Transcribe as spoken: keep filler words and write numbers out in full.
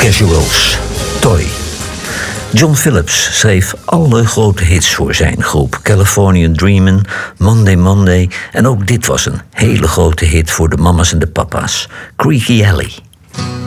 Casuals, Toy. John Phillips schreef alle grote hits voor zijn groep. California Dreamin', Monday Monday. En ook dit was een hele grote hit voor de mama's en de papa's. Creaky Alley.